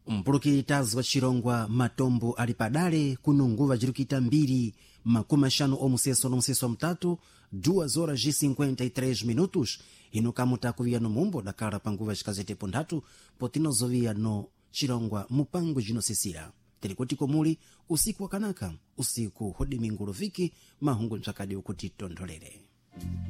mpulukiritazi wa Chirongwa matombo ali padale kuno nguva jirukita 2:50 omuseso nomuseso mutatu 2:53 minutos ino kamuta kuvia no mumbo dakala panguva chikazetepo ndatu potinozovia no Chirongwa mupango jinosisira telikotiko muli usiku wakanaka usiku hodi mingulo viki mahungu msakadi ukuti tondolere.